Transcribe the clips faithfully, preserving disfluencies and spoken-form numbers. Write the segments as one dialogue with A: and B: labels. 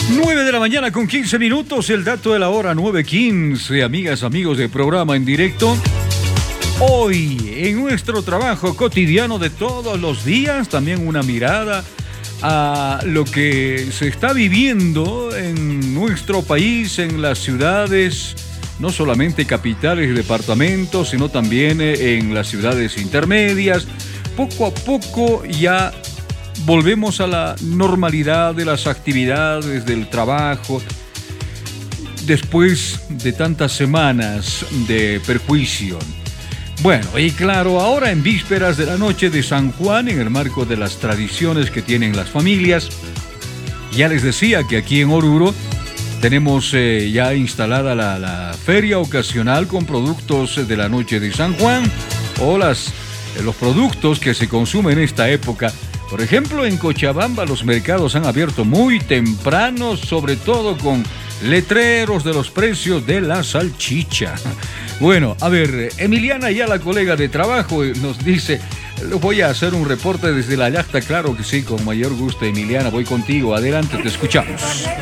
A: nueve de la mañana con quince minutos, el dato de la hora nueve quince, amigas, amigos de programa en directo. Hoy, en nuestro trabajo cotidiano de todos los días, también una mirada a lo que se está viviendo en nuestro país, en las ciudades, no solamente capitales y departamentos, sino también en las ciudades intermedias. Poco a poco ya volvemos a la normalidad de las actividades, del trabajo, después de tantas semanas de perjuicio. Bueno, y claro, ahora en vísperas de la noche de San Juan, en el marco de las tradiciones que tienen las familias, ya les decía que aquí en Oruro tenemos eh, ya instalada la, la feria ocasional con productos de la noche de San Juan, o las, eh, los productos que se consumen en esta época. Por ejemplo, en Cochabamba los mercados han abierto muy temprano, sobre todo con letreros de los precios de la salchicha. Bueno, a ver, Emiliana, ya la colega de trabajo, nos dice, voy a hacer un reporte desde la yacta. Claro que sí, con mayor gusto, Emiliana, voy contigo, adelante, te escuchamos.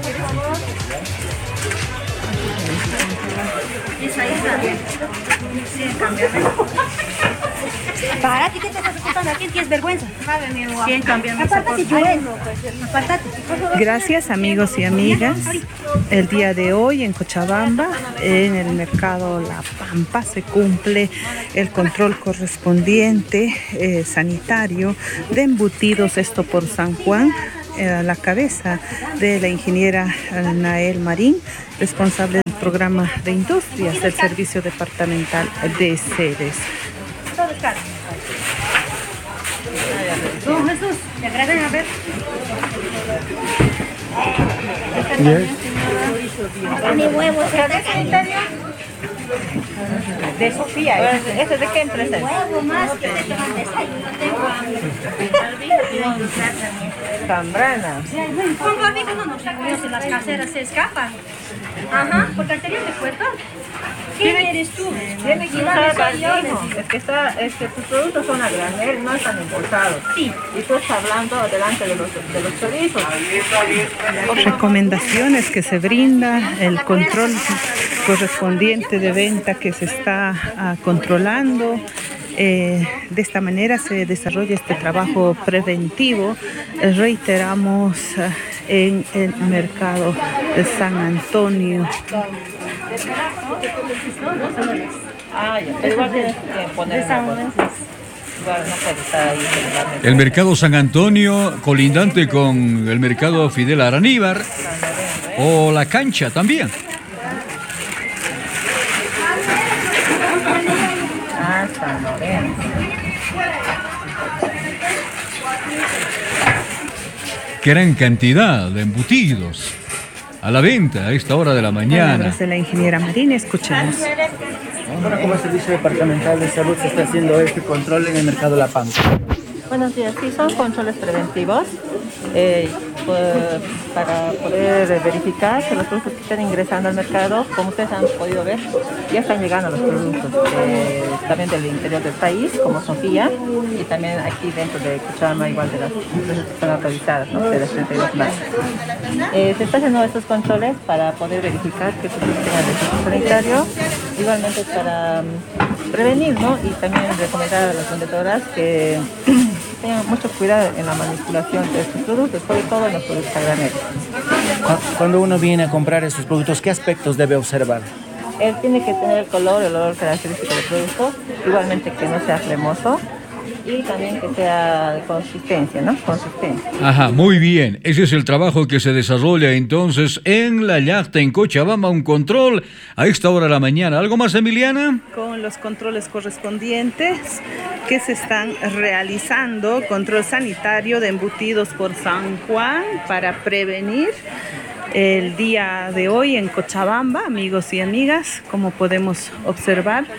B: Para ti, ¿qué te estás ocupando aquí? ¿Tienes vergüenza?
C: ¿Quién cambia mi zapato?
D: Gracias, amigos y amigas. El día de hoy en Cochabamba, en el mercado La Pampa, se cumple el control correspondiente eh, sanitario de embutidos, esto por San Juan, a la cabeza de la ingeniera Nael Marín, responsable del programa de industrias del Servicio Departamental de Sedes.
B: Don Jesús, ¿te agradan a ver? Mi huevo, ¿de interior?
C: De Sofía. ¿Este de qué empresa es?
B: Huevo más que te llevan
C: Zambrana.
B: Con barbijo no nos reconoce, las caseras se escapan. Ajá, porque anterior de puerto. ¿Quién eres tú?
C: Tiene que usar barbijo. Es que, está, es que tus productos son a granel, no están importados.
B: Sí.
C: Y tú estás hablando delante de los, de los chorizos.
D: Recomendaciones que se brinda, el control correspondiente de venta que se está uh, controlando. Eh, de esta manera se desarrolla este trabajo preventivo. Eh, reiteramos uh, en el mercado de San Antonio.
C: Ah, ya. Pero igual tienes que poner esa igual, no puede estar ahí.
A: El mercado San Antonio, colindante con el mercado Fidel Araníbar, o la cancha también.
C: Ah, San Lorenzo.
A: Gran cantidad de embutidos a la venta a esta hora de la mañana.
D: Palabras de la ingeniera Marín, escuchemos.
E: Ahora, como Servicio Departamental de Salud se está haciendo este control en el mercado La Pampa.
C: Buenos días, sí, son controles preventivos eh, pues, para poder verificar que los productos que están ingresando al mercado, como ustedes han podido ver, ya están llegando los productos eh, también del interior del país, como Sofía, y también aquí dentro de Cochabamba, igual de las empresas que están autorizadas, ¿no? De las treinta y dos marcas. Eh, se están haciendo estos controles para poder verificar que estos productos tengan el registro sanitario, igualmente para um, prevenir, ¿no? Y también recomendar a las vendedoras que tengan mucho cuidado en la manipulación de estos productos, sobre todo en los productos a granel.
E: Cuando uno viene a comprar estos productos, ¿qué aspectos debe observar?
C: Él tiene que tener el color, el olor característico del producto, igualmente que no sea cremoso y también que sea de consistencia, ¿no? Consistencia.
A: Ajá, muy bien. Ese es el trabajo que se desarrolla entonces en la yacta en Cochabamba, un control a esta hora de la mañana. ¿Algo más, Emiliana?
D: Con los controles correspondientes que se están realizando, control sanitario de embutidos por San Juan para prevenir el día de hoy en Cochabamba, amigos y amigas, como podemos observar,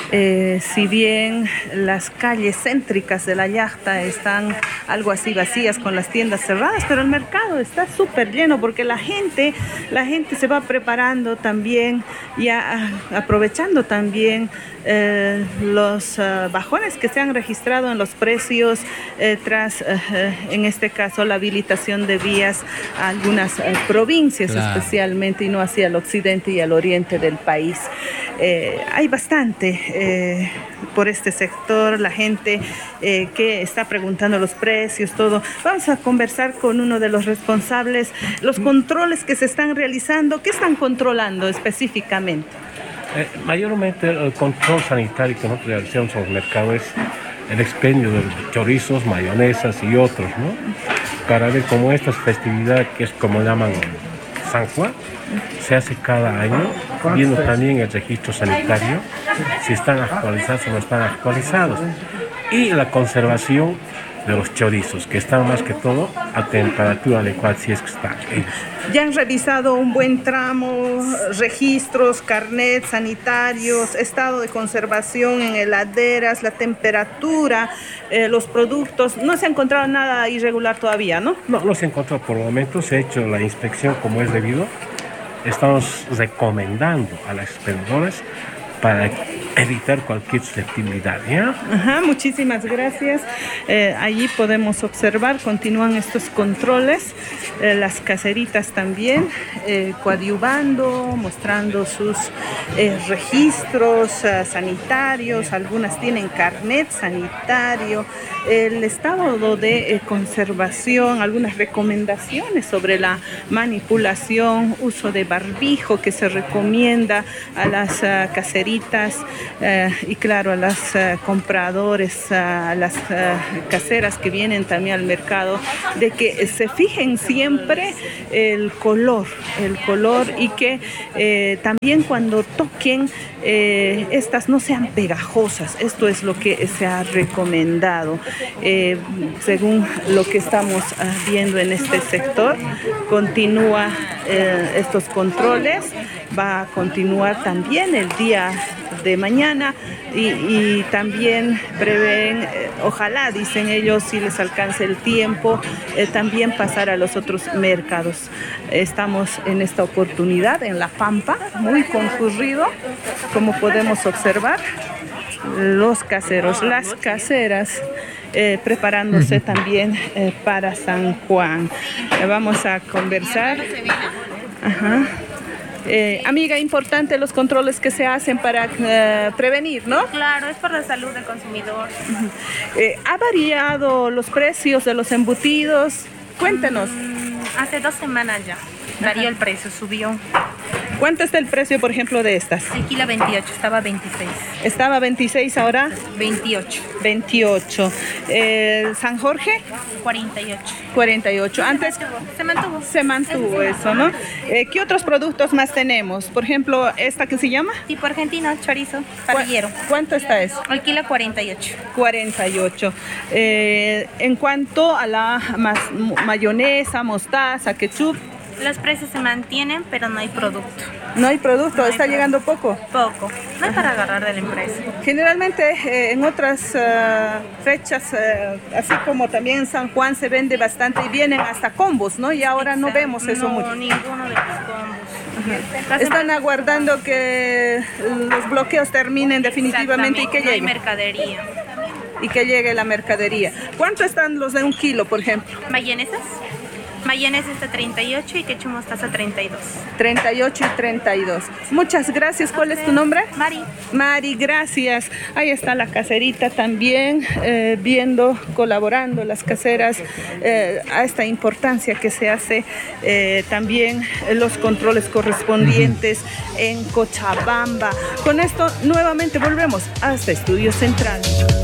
D: Eh, si bien las calles céntricas de La Yacta están algo así vacías con las tiendas cerradas, pero el mercado está súper lleno porque la gente, la gente se va preparando también, ya aprovechando también eh, los uh, bajones que se han registrado en los precios eh, tras, uh, en este caso, la habilitación de vías a algunas uh, provincias, claro, especialmente, y no hacia el occidente y el oriente del país. Eh, hay bastante eh, por este sector, la gente eh, que está preguntando los precios, todo. Vamos a conversar con uno de los responsables, los controles que se están realizando. ¿Qué están controlando específicamente?
F: Eh, mayormente el control sanitario que nosotros realizamos en el mercado es el expendio de chorizos, mayonesas y otros, ¿no? Para ver cómo esta festividad, que es como llaman San Juan, se hace cada año, viendo también el registro sanitario, si están actualizados o no están actualizados, y la conservación de los chorizos, que están más que todo a temperatura adecuada, si es que están ellos.
D: Ya han revisado un buen tramo, registros, carnets sanitarios, estado de conservación en heladeras, la temperatura, eh, los productos. No se ha encontrado nada irregular todavía, ¿no?
F: No, no se encontró por el momento, se ha hecho la inspección como es debido. Estamos recomendando a las expendedoras para evitar cualquier susceptibilidad, ¿ya?
D: Ajá, muchísimas gracias. Eh, allí podemos observar, continúan estos controles, eh, las caseritas también, eh, coadyuvando, mostrando sus eh, registros eh, sanitarios, algunas tienen carnet sanitario, el estado de eh, conservación, algunas recomendaciones sobre la manipulación, uso de barbijo que se recomienda a las uh, caseritas. Uh, y claro, a los uh, compradores, uh, a las uh, caseras que vienen también al mercado, de que se fijen siempre el color, el color y que eh, también cuando toquen eh, estas no sean pegajosas. Esto es lo que se ha recomendado. Eh, según lo que estamos uh, viendo en este sector, continúa eh, estos controles, va a continuar también el día de mañana y, y también prevén, eh, ojalá, dicen ellos, si les alcance el tiempo, eh, también pasar a los otros mercados. Estamos en esta oportunidad en La Pampa, muy concurrido, como podemos observar, los caseros, las caseras, eh, preparándose también eh, para San Juan. Eh, vamos a conversar. Ajá. Eh, amiga, importante los controles que se hacen para eh, prevenir, ¿no?
B: Claro, es por la salud del consumidor.
D: Uh-huh. eh, ¿Ha variado los precios de los embutidos? Cuéntenos.
B: Mm, hace dos semanas ya varió el precio, subió.
D: ¿Cuánto está el precio, por ejemplo, de estas?
B: El kilo veintiocho, estaba veintiséis.
D: ¿Estaba veintiséis ahora?
B: veintiocho.
D: veintiocho. Eh, ¿San Jorge?
B: cuarenta y ocho.
D: cuarenta y ocho. Antes
B: se mantuvo.
D: Se mantuvo eso, ¿no? Eh, ¿Qué otros productos más tenemos? Por ejemplo, ¿esta que se llama?
B: Tipo argentino, chorizo, parrillero.
D: ¿Cuánto está eso?
B: El kilo cuarenta y ocho.
D: cuarenta y ocho. Eh, en cuanto a la mas- mayonesa, mostaza, ketchup.
B: Los precios se mantienen, pero no hay producto.
D: No hay producto,
B: no hay
D: está
B: producto.
D: Llegando poco.
B: Poco. No es para agarrar de la empresa.
D: Generalmente eh, en otras uh, fechas, uh, así como también en San Juan, se vende bastante y vienen hasta combos, ¿no? Y ahora
B: Exacto.
D: no vemos eso
B: no,
D: mucho.
B: ninguno de los combos.
D: Están aguardando que los bloqueos terminen definitivamente y que
B: no hay
D: llegue.
B: mercadería.
D: Y que llegue la mercadería. ¿Cuánto están los de un kilo, por ejemplo?
B: ¿Mayonesas? Mayonesa está treinta y ocho y ketchup mostaza treinta y dos.
D: treinta y ocho y treinta y dos. Muchas gracias. ¿Cuál es tu nombre?
B: Mari.
D: Mari, gracias. Ahí está la caserita también, eh, viendo, colaborando las caseras eh, a esta importancia que se hace eh, también los controles correspondientes uh-huh. en Cochabamba. Con esto nuevamente volvemos hasta Estudio Central.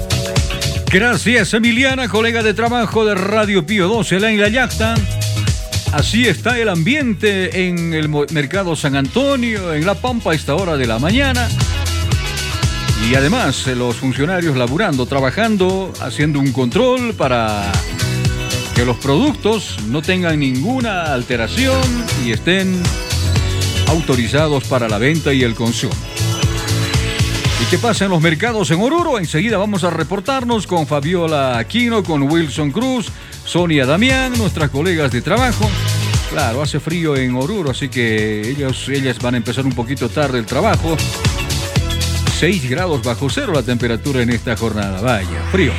A: Gracias, Emiliana, colega de trabajo de Radio Pío doce, en La Yacta. Así está el ambiente en el mercado San Antonio, en La Pampa, a esta hora de la mañana. Y además, los funcionarios laburando, trabajando, haciendo un control para que los productos no tengan ninguna alteración y estén autorizados para la venta y el consumo. ¿Y qué pasa en los mercados en Oruro? Enseguida vamos a reportarnos con Fabiola Aquino, con Wilson Cruz, Sonia Damián, nuestras colegas de trabajo. Claro, hace frío en Oruro, así que ellos, ellas van a empezar un poquito tarde el trabajo. seis grados bajo cero la temperatura en esta jornada. Vaya, frío.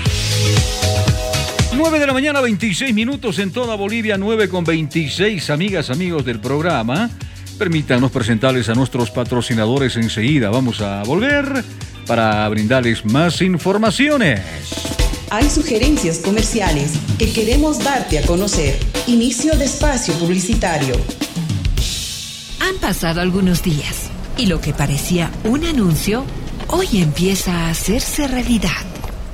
A: nueve de la mañana, veintiséis minutos en toda Bolivia, nueve con veintiséis, amigas, amigos del programa. Permítanos presentarles a nuestros patrocinadores enseguida. Vamos a volver para brindarles más informaciones.
G: Hay sugerencias comerciales que queremos darte a conocer. Inicio de espacio publicitario.
H: Han pasado algunos días y lo que parecía un anuncio hoy empieza a hacerse realidad.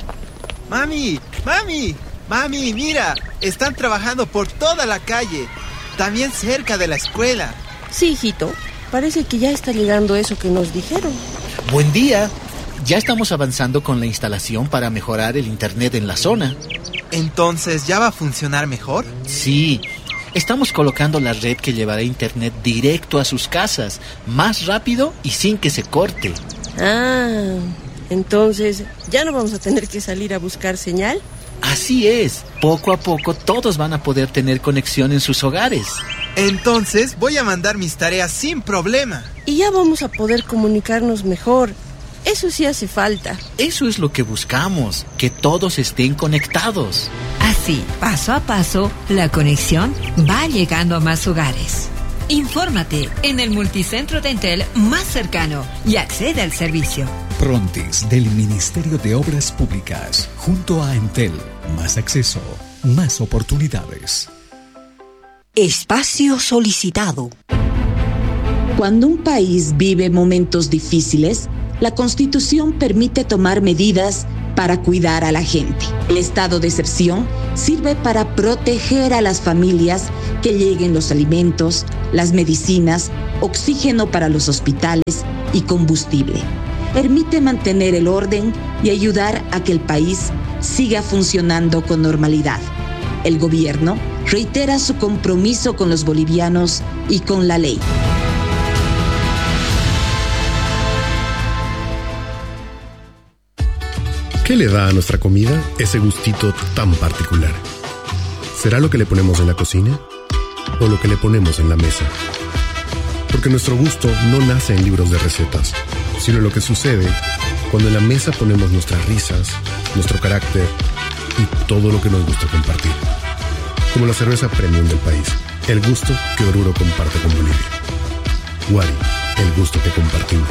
I: Mami, mami, mami, mira, están trabajando por toda la calle, también cerca de la escuela.
J: Sí, hijito, parece que ya está llegando eso que nos dijeron.
K: Buen día, ya estamos avanzando con la instalación para mejorar el internet en la zona.
I: ¿Entonces ya va a funcionar mejor?
K: Sí, estamos colocando la red que llevará internet directo a sus casas, más rápido y sin que se corte.
J: Ah, entonces, ¿ya no vamos a tener que salir a buscar señal?
K: Así es, poco a poco todos van a poder tener conexión en sus hogares.
I: Entonces voy a mandar mis tareas sin problema.
J: Y ya vamos a poder comunicarnos mejor. Eso sí hace falta.
K: Eso es lo que buscamos, que todos estén conectados.
H: Así, paso a paso, la conexión va llegando a más hogares. Infórmate en el multicentro de Entel más cercano y accede al servicio.
L: Prontis del Ministerio de Obras Públicas, junto a Entel. Más acceso, más oportunidades.
M: Espacio solicitado.
G: Cuando un país vive momentos difíciles, la Constitución permite tomar medidas para cuidar a la gente. El estado de excepción sirve para proteger a las familias, que lleguen los alimentos, las medicinas, oxígeno para los hospitales y combustible. Permite mantener el orden y ayudar a que el país siga funcionando con normalidad. El gobierno reitera su compromiso con los bolivianos y con la ley.
N: ¿Qué le da a nuestra comida ese gustito tan particular? ¿Será lo que le ponemos en la cocina o lo que le ponemos en la mesa? Porque nuestro gusto no nace en libros de recetas, sino lo que sucede cuando en la mesa ponemos nuestras risas, nuestro carácter y todo lo que nos gusta compartir. Como la cerveza premium del país, el gusto que Oruro comparte con Bolivia. Wari, el gusto que compartimos.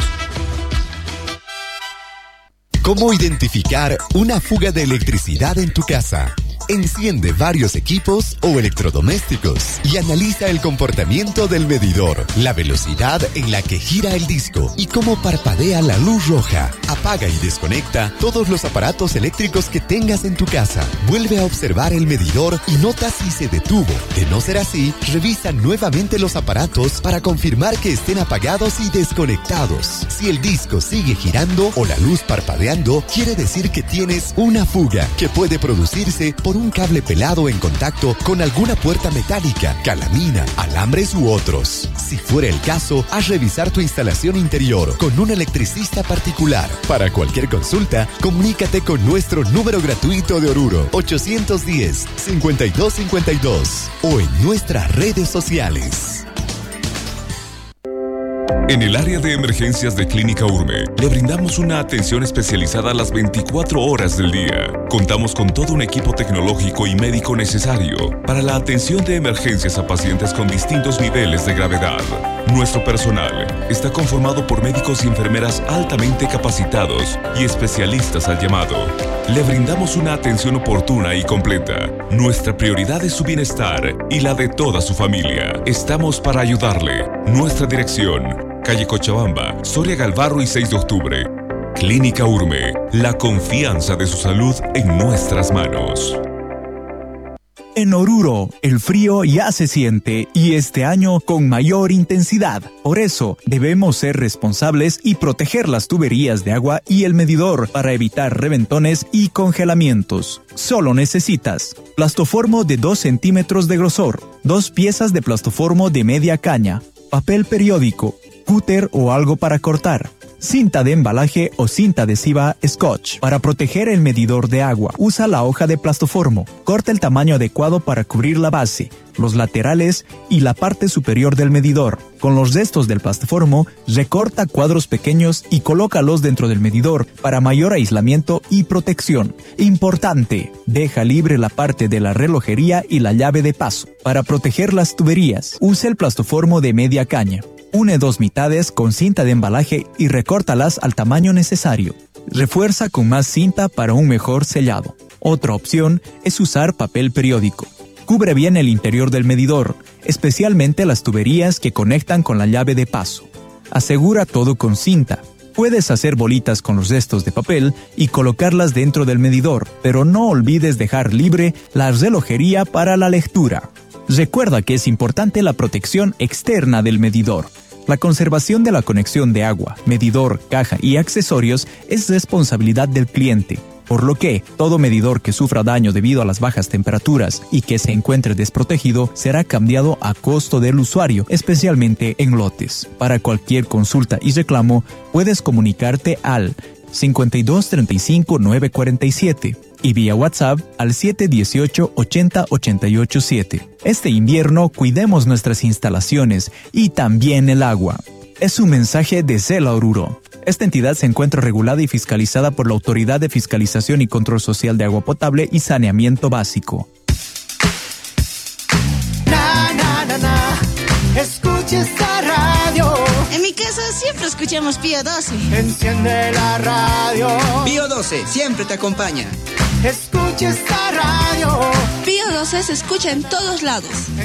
O: ¿Cómo identificar una fuga de electricidad en tu casa? Enciende varios equipos o electrodomésticos y analiza el comportamiento del medidor, la velocidad en la que gira el disco y cómo parpadea la luz roja. Apaga y desconecta todos los aparatos eléctricos que tengas en tu casa. Vuelve a observar el medidor y nota si se detuvo. De no ser así, revisa nuevamente los aparatos para confirmar que estén apagados y desconectados. Si el disco sigue girando o la luz parpadeando, quiere decir que tienes una fuga que puede producirse por un cable pelado en contacto con alguna puerta metálica, calamina, alambres u otros. Si fuera el caso, haz revisar tu instalación interior con un electricista particular. Para cualquier consulta, comunícate con nuestro número gratuito de Oruro, ochocientos diez, cincuenta y dos cincuenta y dos, o en nuestras redes sociales.
P: En el área de emergencias de Clínica Urme, le brindamos una atención especializada las veinticuatro horas del día. Contamos con todo un equipo tecnológico y médico necesario para la atención de emergencias a pacientes con distintos niveles de gravedad. Nuestro personal está conformado por médicos y enfermeras altamente capacitados y especialistas al llamado. Le brindamos una atención oportuna y completa. Nuestra prioridad es su bienestar y la de toda su familia. Estamos para ayudarle. Nuestra dirección: calle Cochabamba, Soria Galvarro y seis de octubre. Clínica Urme, la confianza de su salud en nuestras manos.
Q: En Oruro, el frío ya se siente y este año con mayor intensidad. Por eso, debemos ser responsables y proteger las tuberías de agua y el medidor para evitar reventones y congelamientos. Solo necesitas plastoformo de dos centímetros de grosor, dos piezas de plastoformo de media caña, papel periódico, cúter o algo para cortar, Cinta de embalaje o cinta adhesiva Scotch. Para proteger el medidor de agua, usa la hoja de plastoformo. Corta el tamaño adecuado para cubrir la base, los laterales y la parte superior del medidor. Con los restos del plastoformo, recorta cuadros pequeños y colócalos dentro del medidor para mayor aislamiento y protección. Importante, deja libre la parte de la relojería y la llave de paso. Para proteger las tuberías, usa el plastoformo de media caña. Une dos mitades con cinta de embalaje y recórtalas al tamaño necesario. Refuerza con más cinta para un mejor sellado. Otra opción es usar papel periódico. Cubre bien el interior del medidor, especialmente las tuberías que conectan con la llave de paso. Asegura todo con cinta. Puedes hacer bolitas con los restos de papel y colocarlas dentro del medidor, pero no olvides dejar libre la relojería para la lectura. Recuerda que es importante la protección externa del medidor. La conservación de la conexión de agua, medidor, caja y accesorios es responsabilidad del cliente, por lo que todo medidor que sufra daño debido a las bajas temperaturas y que se encuentre desprotegido será cambiado a costo del usuario, especialmente en lotes. Para cualquier consulta y reclamo, puedes comunicarte al cincuenta y dos treinta y cinco nueve cuarenta y siete y vía WhatsApp al siete dieciocho ochenta ochenta y ocho siete. Este invierno cuidemos nuestras instalaciones y también el agua. Es un mensaje de Cela Oruro. Esta entidad se encuentra regulada y fiscalizada por la Autoridad de Fiscalización y Control Social de Agua Potable y Saneamiento Básico.
M: Na, na, na, na. Escucha esta radio.
R: En mi casa siempre escuchamos Pío doce.
M: Enciende la radio.
S: Pío doce siempre te acompaña.
M: Escucha esta radio.
R: Pío doce se escucha en todos lados.